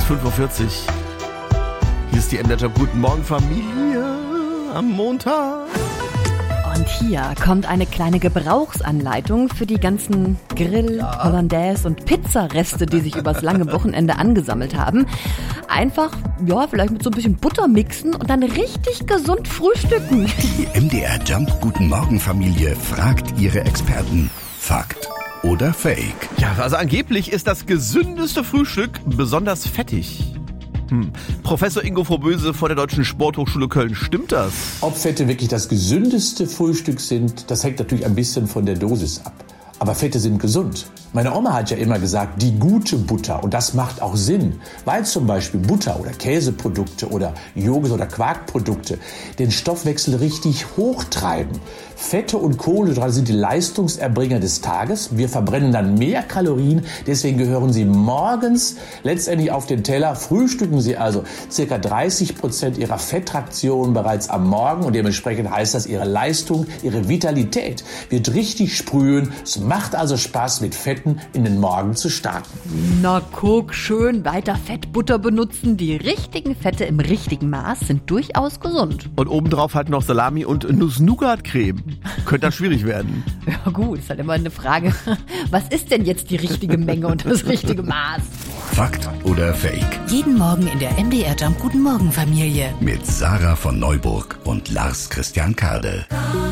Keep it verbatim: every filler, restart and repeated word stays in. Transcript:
fünf Uhr vierzig. Hier ist die M D R Jump. Guten Morgen, Familie, am Montag. Und hier kommt eine kleine Gebrauchsanleitung für die ganzen Grill-, ja. Hollandaise- und Pizzareste, die sich übers lange Wochenende angesammelt haben. Einfach, ja, vielleicht mit so ein bisschen Butter mixen und dann richtig gesund frühstücken. Die M D R Jump Guten Morgen Familie fragt ihre Experten. Fakt oder Fake? Ja, also angeblich ist das gesündeste Frühstück besonders fettig. Hm. Professor Ingo Froböse von der Deutschen Sporthochschule Köln, stimmt das? Ob Fette wirklich das gesündeste Frühstück sind, das hängt natürlich ein bisschen von der Dosis ab. Aber Fette sind gesund. Meine Oma hat ja immer gesagt, die gute Butter. Und das macht auch Sinn, weil zum Beispiel Butter oder Käseprodukte oder Joghurt- oder Quarkprodukte den Stoffwechsel richtig hochtreiben. Fette und Kohlenhydrate sind die Leistungserbringer des Tages. Wir verbrennen dann mehr Kalorien. Deswegen gehören sie morgens letztendlich auf den Teller. Frühstücken Sie also ca. dreißig Prozent Ihrer Fettraktion bereits am Morgen. Und dementsprechend heißt das, Ihre Leistung, Ihre Vitalität wird richtig sprühen. Es macht also Spaß, mit Fetten in den Morgen zu starten. Na guck, schön weiter Fettbutter benutzen. Die richtigen Fette im richtigen Maß sind durchaus gesund. Und obendrauf halt noch Salami und Nuss-Nougat-Creme. Könnte das schwierig werden. Ja gut, ist halt immer eine Frage, was ist denn jetzt die richtige Menge und das richtige Maß? Fakt oder Fake? Jeden Morgen in der M D R Jump Guten Morgen Familie. Mit Sarah von Neuburg und Lars Christian Kade.